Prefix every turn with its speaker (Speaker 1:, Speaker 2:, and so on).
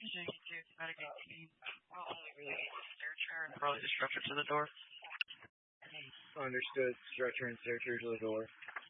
Speaker 1: JD2, Medic 18. Well, only really need a stair chair and probably the stretcher to the door.
Speaker 2: Understood. Stretcher and stair chair to the door.